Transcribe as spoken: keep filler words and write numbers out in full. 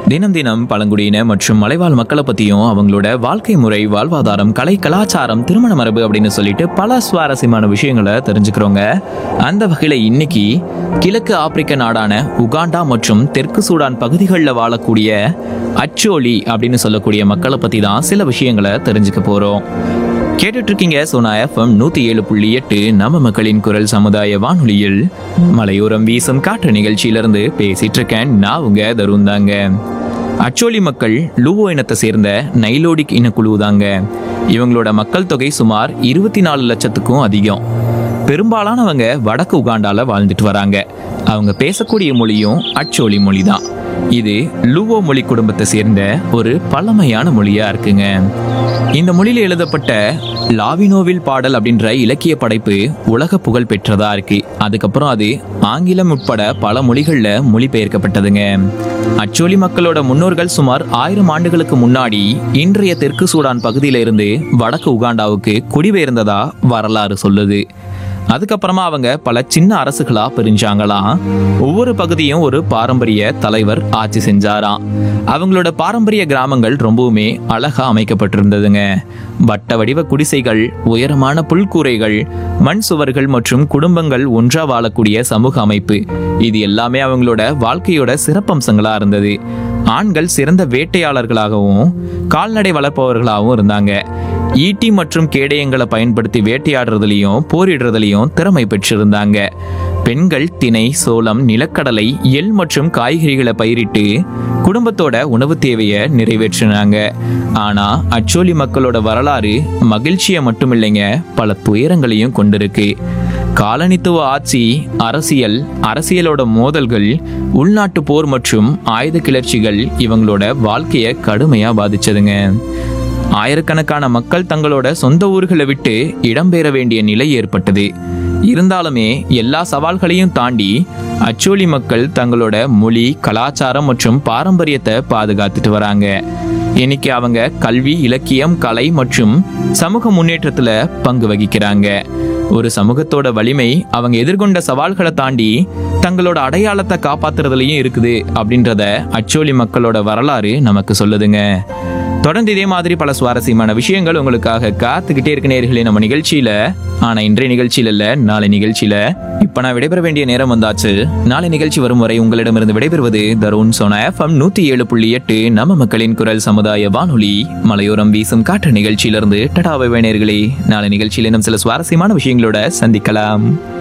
தினம் தினம் பழங்குடியின மற்றும் மலைவாழ் மக்களை பத்தியும் அவங்களோட வாழ்க்கை முறை, வாழ்வாதாரம், கலை, கலாச்சாரம், திருமண மரபு அப்படின்னு சொல்லிட்டு பல சுவாரஸ்யமான விஷயங்களை தெரிஞ்சுக்கிறோங்க. அந்த வகையில இன்னைக்கு கிழக்கு ஆப்பிரிக்க நாடான உகாண்டா மற்றும் தெற்கு சூடான் பகுதிகளில் வாழக்கூடிய அச்சோலி அப்படின்னு சொல்லக்கூடிய மக்களை பத்தி தான் சில விஷயங்களை தெரிஞ்சுக்க போறோம். கேட்டுட்டு இருக்கீங்க சோனா எஃப்எம் நூத்தி ஏழு புள்ளி எட்டு நம்ம மக்களின் குரல் சமுதாய வானொலியில் மலையோரம் வீசும் காற்று நிகழ்ச்சியிலிருந்து பேசிட்டு இருக்கேன். நான் உங்க தருண் தாங்க. அச்சோலி மக்கள் லூவோ இனத்தை சேர்ந்த நைலோடிக் இனக்குழு தாங்க. இவங்களோட மக்கள் தொகை சுமார் இருபத்தி நாலு லட்சத்துக்கும் அதிகம். பெரும்பாலானவங்க வடக்கு உகாண்டால வாழ்ந்துட்டு வராங்க. அவங்க பேசக்கூடிய மொழியும் அச்சோலி மொழி தான். இது லூவோ மொழி குடும்பத்தை சேர்ந்த ஒரு பழமையான மொழியா இருக்குங்க. இந்த மொழியில எழுதப்பட்ட லாவினோவில் பாடல் அப்படின்ற இலக்கிய படைப்பு உலக புகழ் பெற்றதா இருக்கு. அதுக்கப்புறம் அது ஆங்கிலம் உட்பட பல மொழிகள்ல மொழிபெயர்க்கப்பட்டதுங்க. அச்சோலி மக்களோட முன்னோர்கள் சுமார் ஆயிரம் ஆண்டுகளுக்கு முன்னாடி இன்றைய தெற்கு சூடான் பகுதியில இருந்து வடக்கு உகாண்டாவுக்கு குடிபெயர்ந்ததா வரலாறு சொல்லுது. அதுக்கப்புறமா அவங்க பல சின்ன அரசுகளா பிரிஞ்சாங்களாம். ஒவ்வொரு பகுதியும் ஒரு பாரம்பரிய தலைவர் ஆட்சி செஞ்சாராம். அவங்களோட பாரம்பரிய கிராமங்கள் ரொம்பவுமே அழகா அமைக்கப்பட்டிருந்ததுங்க. வட்ட வடிவ குடிசைகள், உயரமான புல்கூரைகள், மண் சுவர்கள் மற்றும் குடும்பங்கள் ஒன்றா வாழக்கூடிய சமூக அமைப்பு, இது எல்லாமே அவங்களோட வாழ்க்கையோட சிறப்பம்சங்களா இருந்தது. ஆண்கள் சிறந்த வேட்டையாளர்களாகவும் கால்நடை வளர்ப்பவர்களாகவும் இருந்தாங்க. ஈட்டி மற்றும் கேடயங்களை பயன்படுத்தி வேட்டையாடுறதுலையும் போரிடுறதுலையும் திறமை பெற்றிருந்தாங்க. பெண்கள் திணை, சோளம், நிலக்கடலை, எள் மற்றும் காய்கறிகளை பயிரிட்டு குடும்பத்தோட உணவு தேவையை நிறைவேற்றினாங்க. ஆனா அச்சோலி மக்களோட வரலாறு மகிழ்ச்சியை மட்டும் இல்லைங்க, பல துயரங்களையும் கொண்டிருக்கு. காலனித்துவ ஆட்சி, அரசியல், அரசியலோட மோதல்கள், உள்நாட்டு போர் மற்றும் ஆயுத கிளர்ச்சிகள் இவங்களோட வாழ்க்கையை கடுமையா பாதிச்சதுங்க. ஆயிரக்கணக்கான மக்கள் தங்களோட சொந்த ஊர்களை விட்டு இடம்பெயர வேண்டிய நிலை ஏற்பட்டது. இருந்தாலுமே எல்லா சவால்களையும் தாண்டி அச்சோலி மக்கள் தங்களோட மொழி, கலாச்சாரம் மற்றும் பாரம்பரியத்தை பாதுகாத்துட்டு வராங்க. இன்னைக்கு அவங்க கல்வி, இலக்கியம், கலை மற்றும் சமூக முன்னேற்றத்துல பங்கு வகிக்கிறாங்க. ஒரு சமூகத்தோட வலிமை அவங்க எதிர்கொண்ட சவால்களை தாண்டி தங்களோட அடையாளத்தை காப்பாத்துறதுலயும் இருக்குது அப்படின்றத அச்சோலி மக்களோட வரலாறு நமக்கு சொல்லுதுங்க. தொடர்ந்து இதே மாதிரி பல சுவாரஸ்யமான விஷயங்கள் உங்களுக்காக காத்துக்கிட்டே இருக்க நேயர்களே நம்ம நிகழ்ச்சியில. ஆனா இன்றைய நிகழ்ச்சியில இல்ல, நாளை நிகழ்ச்சியில. இப்ப நான் விடைபெற வேண்டிய நேரம் வந்தாச்சு. நாளை நிகழ்ச்சி வரும் வரை உங்களிடமிருந்து விடைபெறுவது தருண். சோனா எஃப்எம் நூத்தி ஏழு புள்ளி எட்டு நம்ம மக்களின் குரல் சமுதாய வானொலி மலையோரம் வீசும் காற்று நிகழ்ச்சியிலிருந்து டடாவை நேயர்களே. நாளை நிகழ்ச்சியில இன்னும் சில சுவாரஸ்யமான விஷயங்களோட சந்திக்கலாம்.